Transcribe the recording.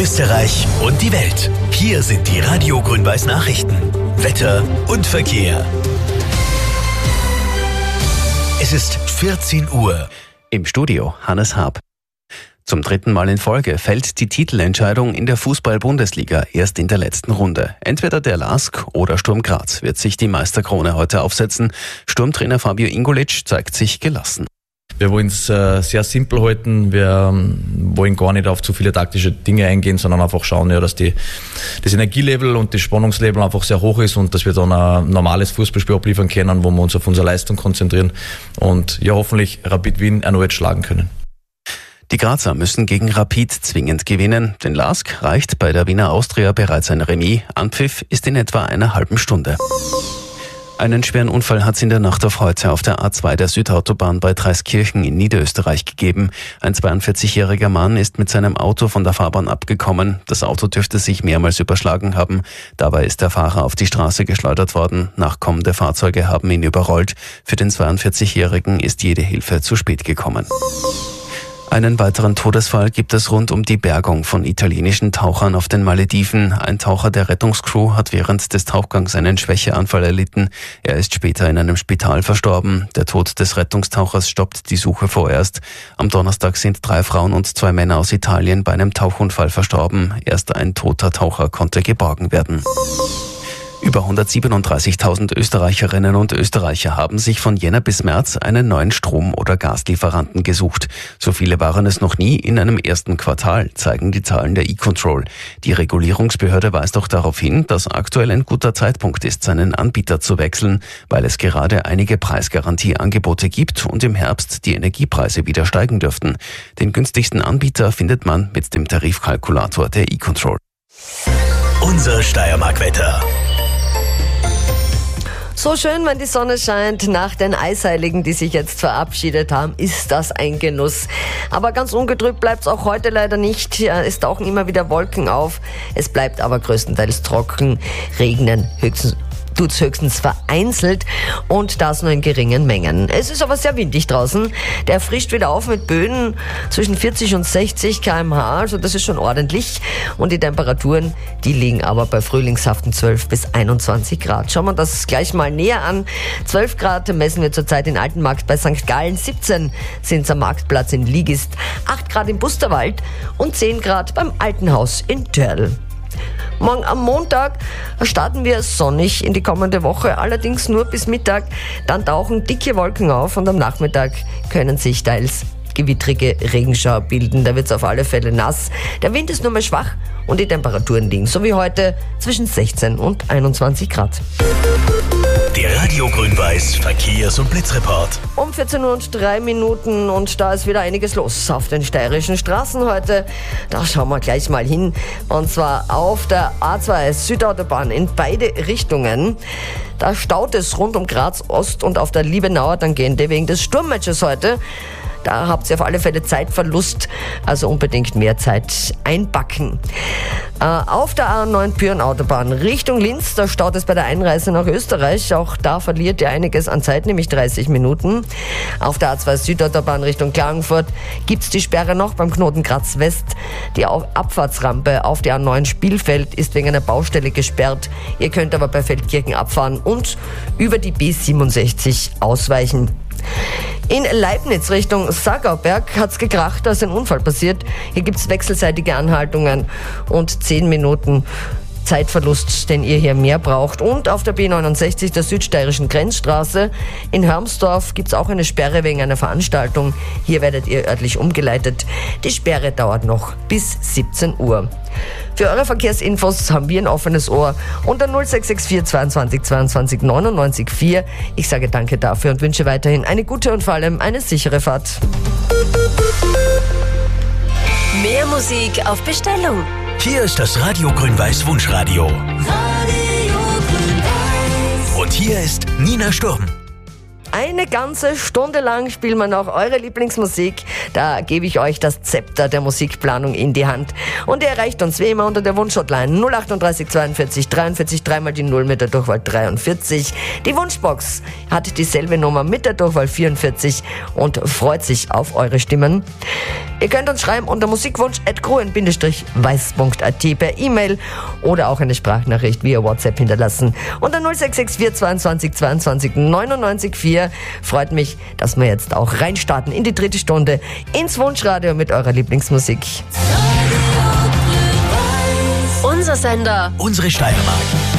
Österreich und die Welt. Hier sind die Radio Grün-Weiß Nachrichten. Wetter und Verkehr. Es ist 14 Uhr. Im Studio Hannes Haab. Zum dritten Mal in Folge fällt die Titelentscheidung in der Fußball-Bundesliga erst in der letzten Runde. Entweder der LASK oder Sturm Graz wird sich die Meisterkrone heute aufsetzen. Sturmtrainer Fabio Ingolic zeigt sich gelassen. Wir wollen es sehr simpel halten. Wir wollen gar nicht auf zu viele taktische Dinge eingehen, sondern einfach schauen, dass das Energielevel und das Spannungslevel einfach sehr hoch ist und dass wir dann ein normales Fußballspiel abliefern können, wo wir uns auf unsere Leistung konzentrieren und hoffentlich Rapid Wien erneut schlagen können. Die Grazer müssen gegen Rapid zwingend gewinnen. Den LASK reicht bei der Wiener Austria bereits ein Remis. Anpfiff ist in etwa einer halben Stunde. Einen schweren Unfall hat es in der Nacht auf heute auf der A2 der Südautobahn bei Dreiskirchen in Niederösterreich gegeben. Ein 42-jähriger Mann ist mit seinem Auto von der Fahrbahn abgekommen. Das Auto dürfte sich mehrmals überschlagen haben. Dabei ist der Fahrer auf die Straße geschleudert worden. Nachkommende Fahrzeuge haben ihn überrollt. Für den 42-jährigen ist jede Hilfe zu spät gekommen. Einen weiteren Todesfall gibt es rund um die Bergung von italienischen Tauchern auf den Malediven. Ein Taucher der Rettungscrew hat während des Tauchgangs einen Schwächeanfall erlitten. Er ist später in einem Spital verstorben. Der Tod des Rettungstauchers stoppt die Suche vorerst. Am Donnerstag sind 3 Frauen und 2 Männer aus Italien bei einem Tauchunfall verstorben. Erst ein toter Taucher konnte geborgen werden. Über 137.000 Österreicherinnen und Österreicher haben sich von Jänner bis März einen neuen Strom- oder Gaslieferanten gesucht. So viele waren es noch nie in einem ersten Quartal, zeigen die Zahlen der E-Control. Die Regulierungsbehörde weist auch darauf hin, dass aktuell ein guter Zeitpunkt ist, seinen Anbieter zu wechseln, weil es gerade einige Preisgarantieangebote gibt und im Herbst die Energiepreise wieder steigen dürften. Den günstigsten Anbieter findet man mit dem Tarifkalkulator der E-Control. Unser Steiermark-Wetter. So schön, wenn die Sonne scheint, nach den Eisheiligen, die sich jetzt verabschiedet haben, ist das ein Genuss. Aber ganz ungetrübt bleibt es auch heute leider nicht. Es tauchen immer wieder Wolken auf. Es bleibt aber größtenteils trocken. Regnen tut's höchstens vereinzelt und das nur in geringen Mengen. Es ist aber sehr windig draußen. Der frischt wieder auf mit Böen zwischen 40 und 60 km/h, also das ist schon ordentlich. Und die Temperaturen, die liegen aber bei frühlingshaften 12 bis 21 Grad. Schauen wir das gleich mal näher an. 12 Grad messen wir zurzeit in Altenmarkt bei St. Gallen, 17 sind es am Marktplatz in Ligist, 8 Grad im Busterwald und 10 Grad beim Altenhaus in Törl. Morgen am Montag starten wir sonnig in die kommende Woche, allerdings nur bis Mittag. Dann tauchen dicke Wolken auf und am Nachmittag können sich teils gewittrige Regenschauer bilden. Da wird es auf alle Fälle nass. Der Wind ist nur mal schwach und die Temperaturen liegen, so wie heute, zwischen 16 und 21 Grad. Der Radio Grün-Weiß Verkehrs- und Blitzreport. Um 14:03 Uhr und da ist wieder einiges los auf den steirischen Straßen heute. Da schauen wir gleich mal hin. Und zwar auf der A2 Südautobahn in beide Richtungen. Da staut es rund um Graz Ost und auf der Liebenauer Tangente wegen des Sturmmatches heute. Da habt ihr auf alle Fälle Zeitverlust, also unbedingt mehr Zeit einpacken. Auf der A9 Pyhrn-Autobahn Richtung Linz, da staut es bei der Einreise nach Österreich. Auch da verliert ihr einiges an Zeit, nämlich 30 Minuten. Auf der A2 Südautobahn Richtung Klagenfurt gibt's die Sperre noch beim Knoten Graz West. Die Abfahrtsrampe auf die A9 Spielfeld ist wegen einer Baustelle gesperrt. Ihr könnt aber bei Feldkirchen abfahren und über die B67 ausweichen. In Leibniz Richtung Sagauberg hat's gekracht, da ist ein Unfall passiert. Hier gibt's wechselseitige Anhaltungen und 10 Minuten Zeitverlust, den ihr hier mehr braucht. Und auf der B69 der südsteirischen Grenzstraße in Hermsdorf gibt's auch eine Sperre wegen einer Veranstaltung. Hier werdet ihr örtlich umgeleitet. Die Sperre dauert noch bis 17 Uhr. Für eure Verkehrsinfos haben wir ein offenes Ohr unter 0664 22 22 99 4. Ich sage danke dafür und wünsche weiterhin eine gute und vor allem eine sichere Fahrt. Mehr Musik auf Bestellung. Hier ist das Radio Grün-Weiß Wunschradio. Und hier ist Nina Sturm. Eine ganze Stunde lang spielen wir noch eure Lieblingsmusik. Da gebe ich euch das Zepter der Musikplanung in die Hand. Und ihr erreicht uns wie immer unter der Wunschhotline 038 42 43 3 die 0 mit der Durchwahl 43. Die Wunschbox hat dieselbe Nummer mit der Durchwahl 44 und freut sich auf eure Stimmen. Ihr könnt uns schreiben unter musikwunsch@gruen-weiß.at per E-Mail oder auch eine Sprachnachricht via WhatsApp hinterlassen. Unter 0664 22 22 99 4. Freut mich, dass wir jetzt auch reinstarten in die dritte Stunde ins Wunschradio mit eurer Lieblingsmusik. Unser Sender. Unsere Steiermark.